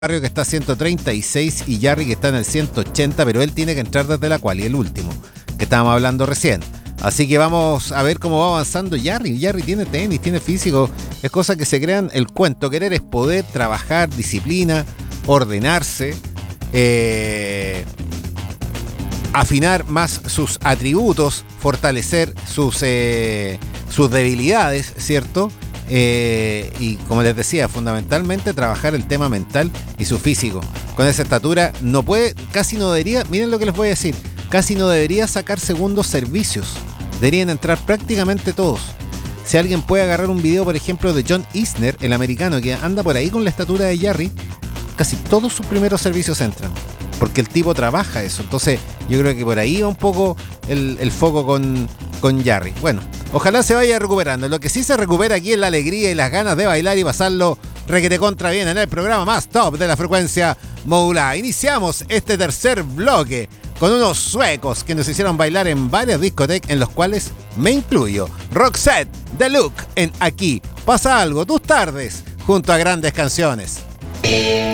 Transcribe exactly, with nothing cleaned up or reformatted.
Barrio que está a ciento treinta y seis y Jarry que está en el ciento ochenta, pero él tiene que entrar desde la quali, el último, que estábamos hablando recién. Así que vamos a ver cómo va avanzando Jarry. Jarry tiene tenis, tiene físico, es cosa que se crean el cuento. Querer es poder, trabajar, disciplina, ordenarse, eh, afinar más sus atributos, fortalecer sus, eh, sus debilidades, ¿cierto? Eh, y como les decía, fundamentalmente trabajar el tema mental y su físico. Con esa estatura no puede, casi no debería, miren lo que les voy a decir, casi no debería sacar segundos servicios. Deberían entrar prácticamente todos. Si alguien puede agarrar un video, por ejemplo, de John Isner, el americano, que anda por ahí con la estatura de Jarry, casi todos sus primeros servicios entran. Porque el tipo trabaja eso. Entonces yo creo que por ahí va un poco el, el foco con, con Jarry. Bueno, ojalá se vaya recuperando. Lo que sí se recupera aquí es la alegría y las ganas de bailar y pasarlo requete contra bien en el programa más top de la frecuencia modulada. Iniciamos este tercer bloque con unos suecos que nos hicieron bailar en varias discotecas, en los cuales me incluyo. Roxette, The Look, en Aquí Pasa Algo, tus tardes, junto a grandes canciones.